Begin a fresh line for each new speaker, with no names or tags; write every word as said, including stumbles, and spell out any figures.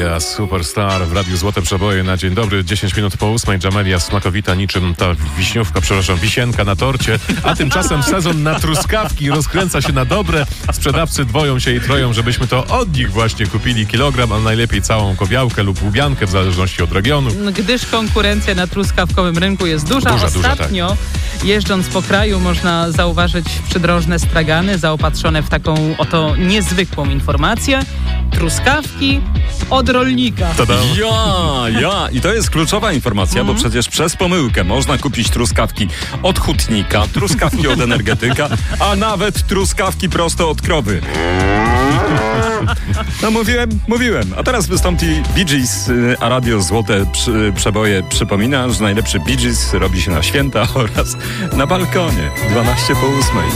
Jamelia, Superstar w Radiu Złote Przeboje na dzień dobry. dziesięć minut po ósmej. Jamelia smakowita niczym ta wiśniówka, przepraszam, wisienka na torcie. A tymczasem sezon na truskawki rozkręca się na dobre. Sprzedawcy dwoją się i troją, żebyśmy to od nich właśnie kupili kilogram, a najlepiej całą kobiałkę lub łubiankę w zależności od regionu.
Gdyż konkurencja na truskawkowym rynku jest duża.
Duża,
Ostatnio
duża, tak.
jeżdżąc po kraju można zauważyć przydrożne stragany zaopatrzone w taką oto niezwykłą informację. Truskawki od rolnika.
Tada.
Ja, ja. I to jest kluczowa informacja,
Mm.
bo przecież przez pomyłkę można kupić truskawki od hutnika, truskawki od energetyka, a nawet truskawki prosto od krowy. No mówiłem, mówiłem. A teraz wystąpi Bee Gees, a Radio Złote przy, Przeboje przypomina, że najlepszy Bee Gees robi się na święta oraz na balkonie. dwanaście po ósmej.